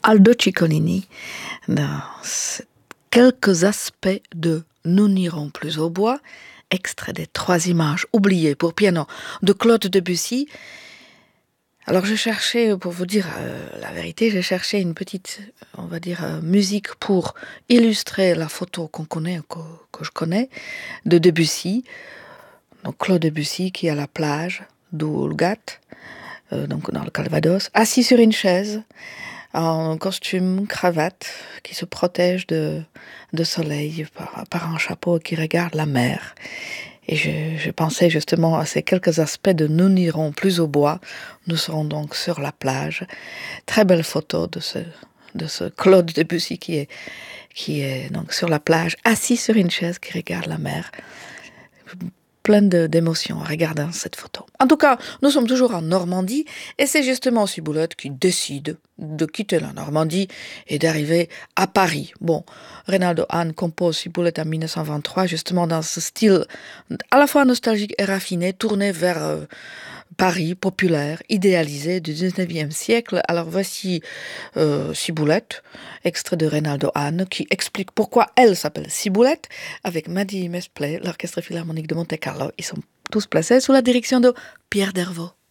Aldo Ciccolini dans quelques aspects de Nous n'irons plus au bois, extrait des 3 images oubliées pour piano de Claude Debussy. Alors j'ai cherché, pour vous dire la vérité, j'ai cherché une petite, on va dire, musique pour illustrer la photo qu'on connaît, que je connais, de Debussy. Donc Claude Debussy qui est à la plage d'Oulgat, donc dans le Calvados, assis sur une chaise, en costume, cravate, qui se protège de soleil par un chapeau, qui regarde la mer. Et je pensais justement à ces quelques aspects de Nous n'irons plus au bois. Nous serons donc sur la plage. Très belle photo de ce Claude Debussy qui est donc sur la plage, assis sur une chaise, qui regarde la mer. Plein d'émotions en regardant cette photo. En tout cas, nous sommes toujours en Normandie et c'est justement Ciboulette qui décide de quitter la Normandie et d'arriver à Paris. Bon, Reynaldo Hahn compose Ciboulette en 1923 justement dans ce style à la fois nostalgique et raffiné, tourné vers Paris populaire, idéalisé du 19e siècle. Alors voici Ciboulette, extrait de Reynaldo Hahn, qui explique pourquoi elle s'appelle Ciboulette, avec Mady Mesplay, l'Orchestre Philharmonique de Monte-Carlo. Ils sont tous placés sous la direction de Pierre Dervaux.